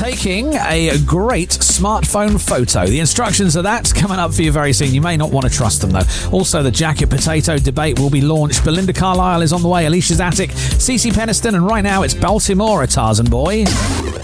taking a great smartphone photo. The instructions of that's coming up for you very soon. You may not want to trust them, though. Also, the jacket potato debate will be launched. Belinda Carlisle is on the way. Alicia's Attic, CeCe Peniston, and right now it's Baltimore, a Tarzan boy.